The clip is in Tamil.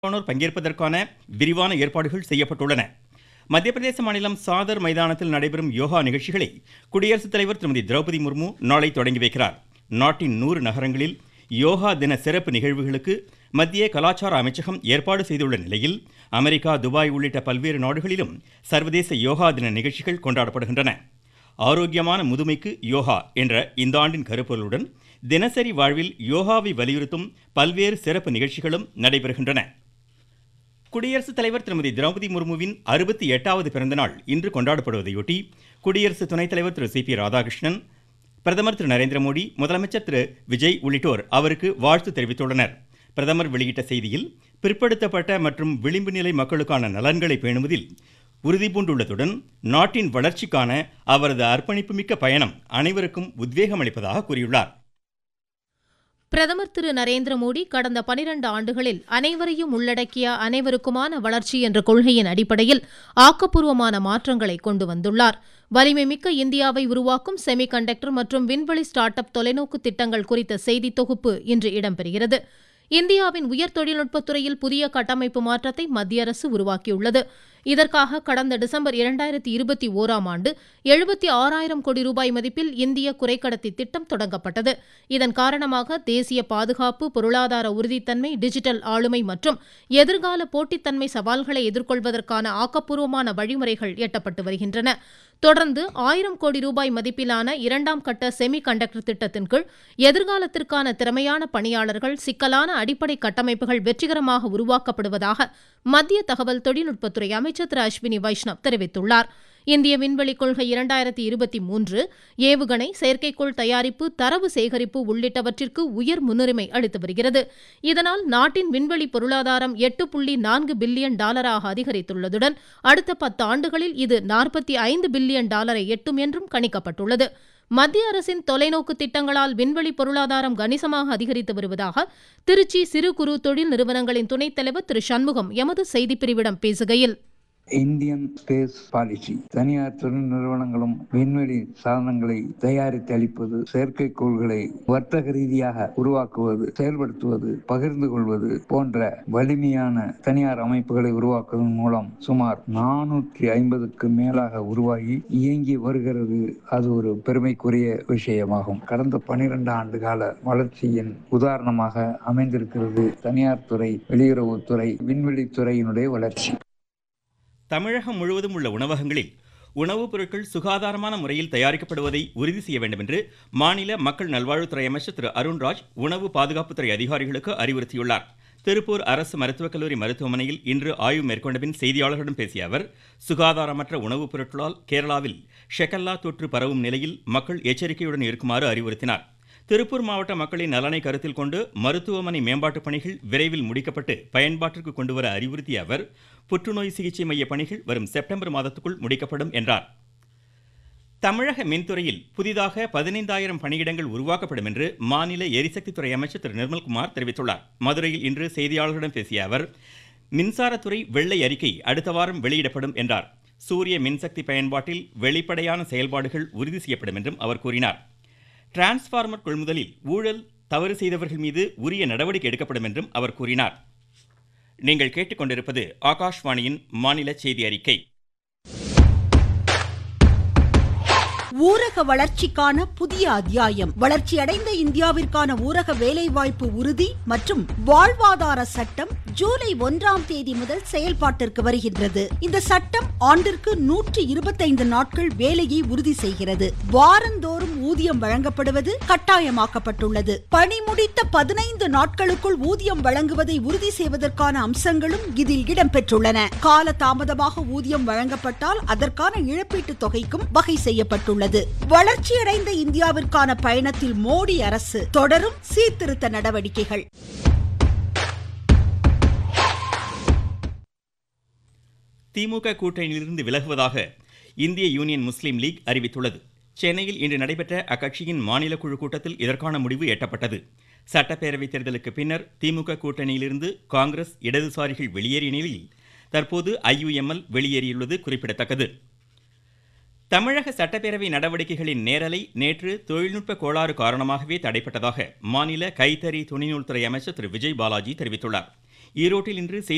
பங்கேற்பதற்கான விரிவான ஏற்பாடுகள் செய்யப்பட்டுள்ளன. மத்திய பிரதேச மாநிலம் சாதர் மைதானத்தில் நடைபெறும் யோகா நிகழ்ச்சிகளை குடியரசுத் தலைவர் திருமதி திரௌபதி முர்மு நாளை தொடங்கி வைக்கிறார். நாட்டின் 100 நகரங்களில் யோகா தின சிறப்பு நிகழ்வுகளுக்கு மத்திய கலாச்சார அமைச்சகம் ஏற்பாடு செய்துள்ள நிலையில் அமெரிக்கா, துபாய் உள்ளிட்ட பல்வேறு நாடுகளிலும் சர்வதேச யோகா தின நிகழ்ச்சிகள் கொண்டாடப்படுகின்றன. ஆரோக்கியமான முதுமைக்கு யோகா என்ற இந்த ஆண்டின் கருப்பொருளுடன் தினசரி வாழ்வில் யோகாவை வலியுறுத்தும் பல்வேறு சிறப்பு நிகழ்ச்சிகளும் நடைபெறுகின்றன. குடியரசுத் தலைவர் திருமதி திரௌபதி முர்முவின் 68வது பிறந்தநாள் இன்று கொண்டாடப்படுவதையொட்டி குடியரசு துணைத் தலைவர் திரு சி.பி. ராதாகிருஷ்ணன், பிரதமர் திரு நரேந்திர மோடி, முதலமைச்சர் திரு விஜய் உள்ளிட்டோர் அவருக்கு வாழ்த்து தெரிவித்துள்ளனர். பிரதமர் வெளியிட்ட செய்தியில் பிற்படுத்தப்பட்ட மற்றும் விளிம்பு நிலை மக்களுக்கான நலன்களை பேணுவதில் உறுதிபூண்டுள்ளதுடன் நாட்டின் வளர்ச்சிக்கான அவரது அர்ப்பணிப்புமிக்க பயணம் அனைவருக்கும் உத்வேகம் அளிப்பதாக கூறியுள்ளார். பிரதமர் திரு நரேந்திர மோடி கடந்த 12 ஆண்டுகளில் அனைவரையும் உள்ளடக்கிய அனைவருக்குமான வளர்ச்சி என்ற கொள்கையின் அடிப்படையில் ஆக்கப்பூர்வமான மாற்றங்களை கொண்டு வந்துள்ளார். வலிமை மிக்க இந்தியாவை உருவாக்கும் செமிகண்டக்டர் மற்றும் விண்வெளி ஸ்டார்ட் அப் தொலைநோக்கு திட்டங்கள் குறித்த செய்தி தொகுப்பு இன்று இடம்பெறுகிறது. இந்தியாவின் உயர் தொழில்நுட்பத்துறையில் புதிய கட்டமைப்பு மாற்றத்தை மத்திய அரசு உருவாக்கியுள்ளது. இதற்காக கடந்த டிசம்பர் 2021ஆம் ஆண்டு 76,000 கோடி ரூபாய் மதிப்பில் இந்திய குறைக்கடத்தி திட்டம் தொடங்கப்பட்டது. இதன் காரணமாக தேசிய பாதுகாப்பு, பொருளாதார உறுதித்தன்மை, டிஜிட்டல் ஆளுமை மற்றும் எதிர்கால போட்டித்தன்மை சவால்களை எதிர்கொள்வதற்கான ஆக்கப்பூர்வமான வழிமுறைகள் எட்டப்பட்டு வருகின்றன. தொடர்ந்து 1000 கோடி ரூபாய் மதிப்பிலான 2ஆம் கட்ட செமி கண்டக்டர் திட்டத்தின் கீழ் எதிர்காலத்திற்கான திறமையான பணியாளர்கள், சிக்கலான அடிப்படை கட்டமைப்புகள் வெற்றிகரமாக உருவாக்கப்படுவதாக மத்திய தகவல் தொழில்நுட்பத்துறை அமைச்சர் திரு அஸ்வினி வைஷ்ணவ் தெரிவித்துள்ளார். இந்திய விண்வெளி கொள்கை 2023 ஏவுகணை, செயற்கைக்கோள் தயாரிப்பு, தரவு சேகரிப்பு உள்ளிட்டவற்றிற்கு உயர் முன்னுரிமை அளித்து வருகிறது. இதனால் நாட்டின் விண்வெளி பொருளாதாரம் $8.4 பில்லியன் அதிகரித்துள்ளதுடன் அடுத்த 10 ஆண்டுகளில் இது $45 பில்லியன் எட்டும் என்றும் கணிக்கப்பட்டுள்ளது. மத்திய அரசின் தொலைநோக்கு திட்டங்களால் விண்வெளி பொருளாதாரம் கணிசமாக அதிகரித்து வருவதாக திருச்சி சிறு குறு தொழில் நிறுவனங்களின் துணைத் தலைவர் திரு சண்முகம் எமது செய்திப்பிரிவிடம் பேசுகையில், இந்தியன் ஸ்பேஸ் பாலிசி, தனியார் தொழில் நிறுவனங்களும் விண்வெளி சாதனங்களை தயாரித்து அளிப்பது, செயற்கைக்கோள்களை வர்த்தக ரீதியாக உருவாக்குவது, செயல்படுத்துவது, பகிர்ந்து கொள்வது போன்ற வலிமையான தனியார் அமைப்புகளை உருவாக்குவதன் மூலம் சுமார் 450க்கு மேலாக உருவாகி இயங்கி வருகிறது. அது ஒரு பெருமைக்குரிய விஷயமாகும். கடந்த 12 ஆண்டு கால வளர்ச்சியின் உதாரணமாக அமைந்திருக்கிறது தனியார் துறை, வெளியுறவுத்துறை, விண்வெளித்துறையினுடைய வளர்ச்சி. தமிழகம் முழுவதும் உள்ள உணவகங்களில் உணவுப் பொருட்கள் சுகாதாரமான முறையில் தயாரிக்கப்படுவதை உறுதி செய்ய வேண்டும் என்று மாநில மக்கள் நல்வாழ்வுத்துறை அமைச்சர் திரு அருண்ராஜ் உணவு பாதுகாப்புத்துறை அதிகாரிகளுக்கு அறிவுறுத்தியுள்ளார். திருப்பூர் அரசு மருத்துவக் கல்லூரி மருத்துவமனையில் இன்று ஆய்வு மேற்கொண்ட பின் செய்தியாளர்களிடம் பேசிய அவர், சுகாதாரமற்ற உணவுப் பொருட்களால் கேரளாவில் ஷெகல்லா தொற்று பரவும் நிலையில் மக்கள் எச்சரிக்கையுடன் இருக்குமாறு அறிவுறுத்தினார். திருப்பூர் மாவட்ட மக்களின் நலனை கருத்தில் கொண்டு மருத்துவமனை மேம்பாட்டுப் பணிகள் விரைவில் முடிக்கப்பட்டு பயன்பாட்டிற்கு கொண்டுவர அறிவுறுத்திய அவர், புற்றுநோய் சிகிச்சை மைய பணிகள் வரும் செப்டம்பர் மாதத்துக்குள் முடிக்கப்படும் என்றார். தமிழக மின்துறையில் புதிதாக 15,000 பணியிடங்கள் உருவாக்கப்படும் என்று மாநில எரிசக்தித்துறை அமைச்சர் திரு நிர்மல்குமார் தெரிவித்துள்ளார். மதுரையில் இன்று செய்தியாளர்களிடம் பேசிய அவர், மின்சாரத்துறை வெள்ளை அறிக்கை அடுத்த வாரம் வெளியிடப்படும் என்றார். சூரிய மின்சக்தி பயன்பாட்டில் வெளிப்படையான செயல்பாடுகள் உறுதி செய்யப்படும் என்றும் அவர் கூறினார். டிரான்ஸ்பார்மர் கொள்முதலில் ஊழல் தவறு செய்தவர்கள் மீது உரிய நடவடிக்கை எடுக்கப்படும் என்றும் அவர் கூறினார். நீங்கள் கேட்டுக்கொண்டிருப்பது ஆகாஷ்வாணியின் மாநில செய்தி அறிக்கை. ஊரக வளர்ச்சிக்கான புதிய அத்தியாயம். வளர்ச்சியடைந்த இந்தியாவிற்கான ஊரக வேலைவாய்ப்பு உறுதி மற்றும் வாழ்வாதார சட்டம் ஜூலை 1ஆம் தேதி முதல் செயல்பாட்டிற்கு வருகின்றது. இந்த சட்டம் ஆண்டிற்கு 125 நாட்கள் வேலையை உறுதி செய்கிறது. வாரந்தோறும் ஊதியம் வழங்கப்படுவது கட்டாயமாக்கப்பட்டுள்ளது. பணி முடித்த 15 நாட்களுக்குள் ஊதியம் வழங்குவதை உறுதி செய்வதற்கான அம்சங்களும் இதில் இடம்பெற்றுள்ளன. கால தாமதமாக ஊதியம் வழங்கப்பட்டால் அதற்கான இழப்பீட்டுத் தொகைக்கும் வகை செய்யப்பட்டுள்ளது. வளர்ச்சியடைந்த இந்தியாவிற்கான பயணத்தில் மோடி அரசு தொடரும் சீர்திருத்த நடவடிக்கைகள். திமுக கூட்டணியிலிருந்து விலகுவதாக இந்திய யூனியன் முஸ்லீம் லீக் அறிவித்துள்ளது. சென்னையில் இன்று நடைபெற்ற அக்கட்சியின் மாநில குழு கூட்டத்தில் இதற்கான முடிவு எட்டப்பட்டது. சட்டப்பேரவைத் தேர்தலுக்கு பின்னர் திமுக கூட்டணியிலிருந்து காங்கிரஸ், இடதுசாரிகள் வெளியேறிய நிலையில் தற்போது IUML வெளியேறியுள்ளது குறிப்பிடத்தக்கது. தமிழக சட்டப்பேரவை நடவடிக்கைகளின் நேரலை நேற்று தொழில்நுட்ப கோளாறு காரணமாகவே தடைப்பட்டதாக மாநில கைத்தறி துணிநூல்துறை அமைச்சர் திரு விஜய் பாலாஜி தெரிவித்துள்ளார். ஈரோட்டில் இன்று